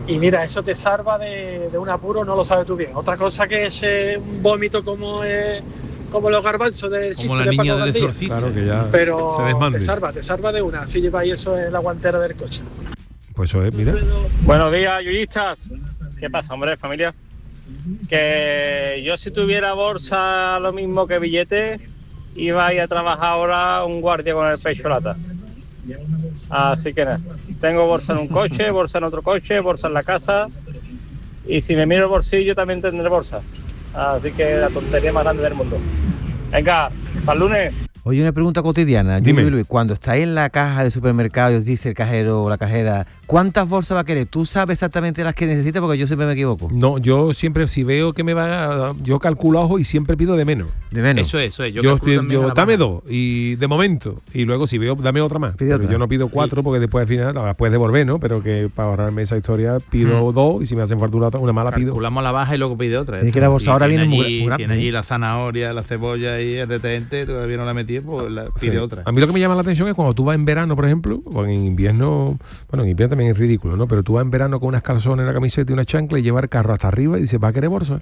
Y mira, eso te salva de un apuro, no lo sabes tú bien. Otra cosa que es un vómito como los garbanzos del como chiste la de niña Paco del Gandía. exorcista. Claro que ya Pero se desmande. te salva de una. Así lleváis eso en la guantera del coche. Pues eso es, mira. Buenos días, yuyistas. ¿Qué pasa, hombre, familia? Que yo si tuviera bolsa lo mismo que billete, iba a ir a trabajar ahora un guardia con el pecho lata. Así que nada, tengo bolsa en un coche, bolsa en otro coche, bolsa en la casa, y si me miro el bolsillo también tendré bolsa. Así que la tontería más grande del mundo. Venga, para el lunes. Oye, una pregunta cotidiana. Dime. Luis, cuando estáis en la caja de supermercado y os dice el cajero o la cajera, ¿cuántas bolsas va a querer? ¿Tú sabes exactamente las que necesitas? Porque yo siempre me equivoco. No, yo siempre, si veo que me va, yo calculo a ojo y siempre pido de menos. De menos. Eso es. Yo dame 2 y de momento, y luego si veo, dame otra más. Pide Pero otra. yo no pido 4 porque después al final las puedes devolver, ¿no? Pero que para ahorrarme esa historia pido 2 y si me hacen falta una mala pido. Calculamos la baja y luego pide otra. Es que la bolsa ahora viene muy grande, Tiene ¿eh? allí la zanahoria, la cebolla y el detergente, todavía no la metí, pues la Sí. pide otra. A mí lo que me llama la atención es cuando tú vas en verano, por ejemplo, o en invierno, bueno, en invierno también es ridículo, ¿no? Pero tú vas en verano con unas calzones en la camiseta y una chancla y llevar el carro hasta arriba y dices, ¿va a querer bolsa?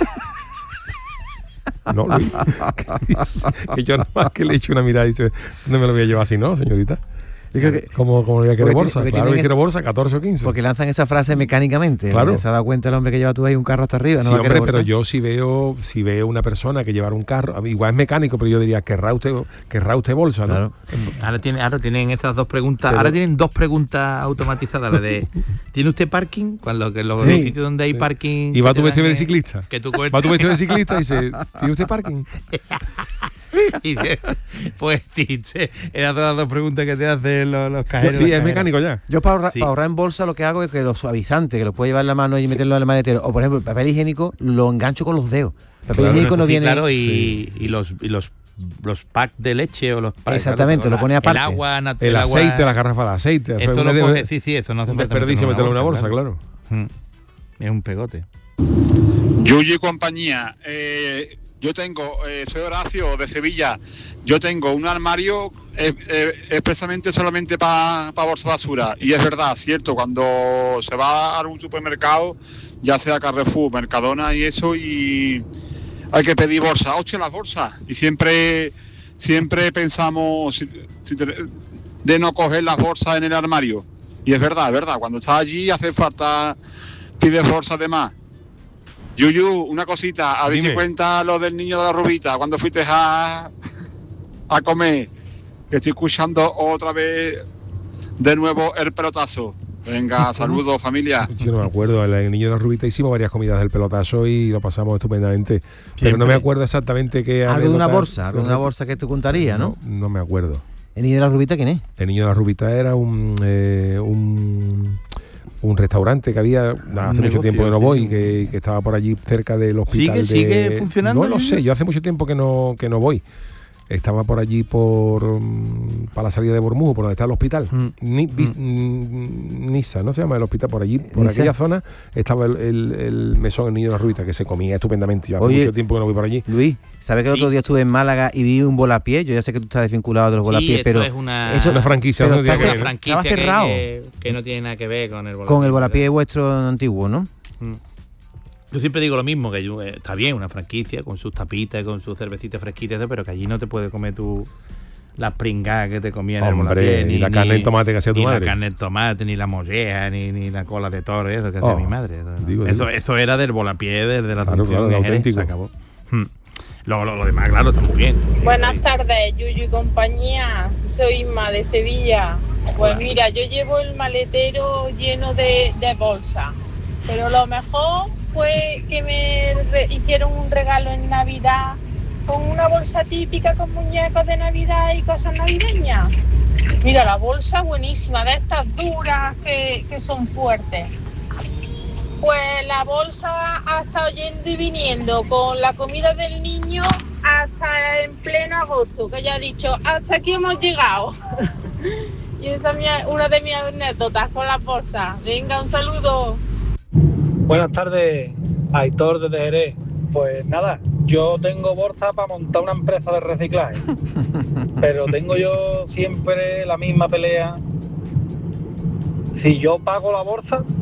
No, Luis, que yo nada más que le echo una mirada y dice, no me lo voy a llevar así, ¿no, señorita? Yo creo que- ¿Cómo voy a querer porque bolsa? porque Claro que tienen- quiero bolsa, 14 o 15. Porque lanzan esa frase mecánicamente. Claro. ¿No? Se ha dado cuenta el hombre que lleva tú ahí un carro hasta arriba. Sí, no va a hombre, querer pero bolsa. yo si veo una persona que llevar un carro, a mí igual es mecánico, pero yo diría, querrá usted bolsa, ¿no? Claro. Ahora tienen estas dos preguntas. Pero- Ahora tienen dos preguntas automatizadas. La de ¿tiene usted parking? Cuando que los Sí, sitios donde hay parking. Y va que tu te vestido dan de es- ciclista. Que tú Va tu vestido de ciclista y dice, ¿tiene usted parking? y pues dice, eran todas las dos preguntas que te hacen los cajeros. Sí, las es cajeras. mecánico ya. Yo para Sí. ahorrar en bolsa lo que hago es que los suavizantes, que los puedo llevar en la mano y meterlo en el maletero. O por ejemplo, el papel higiénico lo engancho con los dedos. El papel Claro, higiénico Eso no sí, viene... claro, y los packs de leche o los packs. Exactamente, claro, lo pone aparte. El agua, El aceite, la garrafa de aceite. Eso es lo un- coge, sí, eso no hace un falta desperdicio meterlo en una bolsa, claro. Es un pegote. Yuyu y compañía, yo tengo, soy Horacio de Sevilla, yo tengo un armario expresamente solamente para bolsa basura, y es verdad, cierto, cuando se va a un supermercado, ya sea Carrefour, Mercadona y eso, y hay que pedir bolsa, hostia, las bolsas, y siempre pensamos de no coger las bolsas en el armario, y es verdad, cuando estás allí hace falta, pides bolsas de más. Yuyu, una cosita, a ver Dime. si cuenta lo del niño de la rubita, cuando fuiste a comer, que estoy escuchando otra vez de nuevo el pelotazo. Venga, saludos familia. Yo no me acuerdo, el niño de la rubita hicimos varias comidas del pelotazo y lo pasamos estupendamente. Pero no me acuerdo exactamente qué Algo de una anécdota- bolsa, una bolsa que te contaría, ¿no? No me acuerdo. ¿El niño de la rubita quién es? El niño de la rubita era un restaurante que había hace mucho negocio, tiempo que no sí. voy, que estaba por allí cerca del hospital. ¿Sigue funcionando, No lo Yuyu? sé, yo hace mucho tiempo que no voy. Estaba por allí para la salida de Bormuz, por donde está el hospital. Nisa, ¿no se llama el hospital? Por allí, por Nisa. aquella zona, estaba el mesón El Niño de la Rubita, que se comía estupendamente. Yo hace Oye, mucho tiempo que no voy por allí. Luis, ¿sabes que el otro día estuve en Málaga y vi un volapié? Yo ya sé que tú estás desvinculado de los volapiés, pero es una, eso- Una franquicia, pero no está tiene que cer- ver. estaba cerrado que no tiene nada que ver con el volapié. con el volapié vuestro antiguo, ¿no? Yo siempre digo lo mismo, que está bien una franquicia con sus tapitas, con sus cervecitas fresquitas, pero que allí no te puedes comer tú las pringadas que te comían en el Hombre, volapié, ni la carne en tomate que hacía tu ni madre. la carne en tomate, ni la molleja, ni la cola de toro, eso que Oh, hacía mi madre. digo. Eso era del volapié, de la Claro, Asunción claro, de Jerez, auténtico. se acabó. Lo demás, claro, está muy bien. Buenas tardes, Yuyu y compañía. Soy Isma de Sevilla. Pues mira, yo llevo el maletero lleno de bolsas, pero lo mejor fue que me hicieron un regalo en Navidad con una bolsa típica con muñecos de Navidad y cosas navideñas. Mira, la bolsa buenísima, de estas duras que son fuertes. Pues la bolsa ha estado yendo y viniendo con la comida del niño hasta en pleno agosto, que ya he dicho, hasta aquí hemos llegado. Y esa es una de mis anécdotas con las bolsas. Venga, un saludo. Buenas tardes, Aitor desde Jerez. Pues nada, yo tengo bolsa para montar una empresa de reciclaje, pero tengo yo siempre la misma pelea. Si yo pago la bolsa,